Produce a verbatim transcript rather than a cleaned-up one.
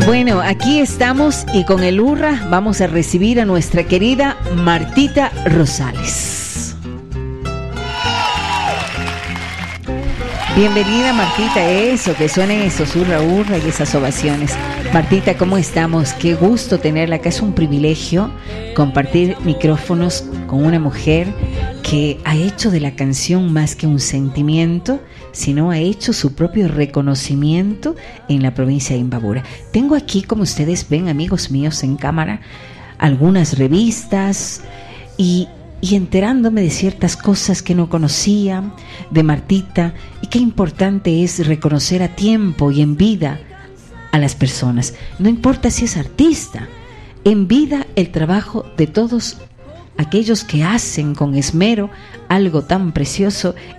Bueno, aquí estamos y con el hurra vamos a recibir a nuestra querida Martita Rosales. Bienvenida, Martita. Eso, que suenen esos hurra hurra y esas ovaciones. Martita, ¿cómo estamos? Qué gusto tenerla acá. Es un privilegio compartir micrófonos con una mujer que ha hecho de la canción más que un sentimiento, sino ha hecho su propio reconocimiento en la provincia de Imbabura. Tengo aquí, como ustedes ven, amigos míos en cámara, algunas revistas y, y enterándome de ciertas cosas que no conocía de Martita, y qué importante es reconocer a tiempo y en vida a las personas. No importa si es artista, en vida el trabajo de todos aquellos que hacen con esmero algo tan precioso